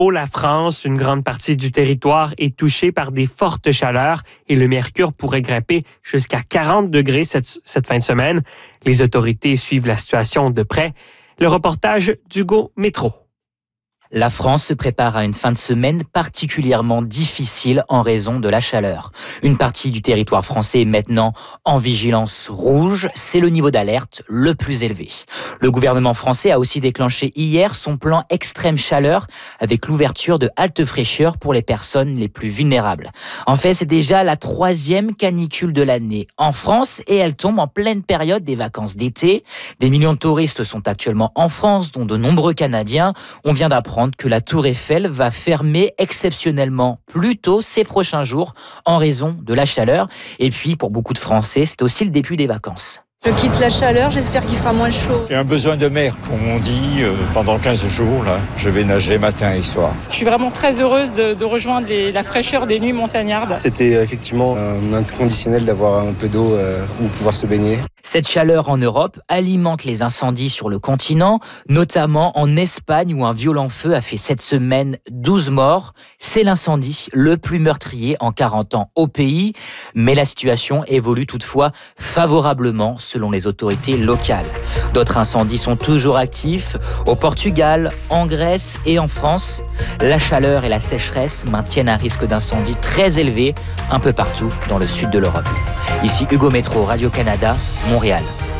Pour la France, une grande partie du territoire est touchée par des fortes chaleurs et le mercure pourrait grimper jusqu'à 40 degrés cette fin de semaine. Les autorités suivent la situation de près. Le reportage d'Hugo Métro. La France se prépare à une fin de semaine particulièrement difficile en raison de la chaleur. Une partie du territoire français est maintenant en vigilance rouge. C'est le niveau d'alerte le plus élevé. Le gouvernement français a aussi déclenché hier son plan extrême chaleur avec l'ouverture de haltes fraîcheurs pour les personnes les plus vulnérables. En fait, c'est déjà la 3e canicule de l'année en France et elle tombe en pleine période des vacances d'été. Des millions de touristes sont actuellement en France, dont de nombreux Canadiens. On vient d'apprendre que la Tour Eiffel va fermer exceptionnellement plus tôt ces prochains jours en raison de la chaleur. Et puis, pour beaucoup de Français, c'est aussi le début des vacances. Je quitte la chaleur, j'espère qu'il fera moins chaud. J'ai un besoin de mer, comme on dit, pendant 15 jours. Là, je vais nager matin et soir. Je suis vraiment très heureuse de rejoindre la fraîcheur des nuits montagnardes. C'était effectivement un inconditionnel d'avoir un peu d'eau où pouvoir se baigner. Cette chaleur en Europe alimente les incendies sur le continent, notamment en Espagne où un violent feu a fait cette semaine 12 morts. C'est l'incendie le plus meurtrier en 40 ans au pays, mais la situation évolue toutefois favorablement selon les autorités locales. D'autres incendies sont toujours actifs au Portugal, en Grèce et en France. La chaleur et la sécheresse maintiennent un risque d'incendie très élevé un peu partout dans le sud de l'Europe. Ici Hugo Métro, Radio-Canada, Montréal.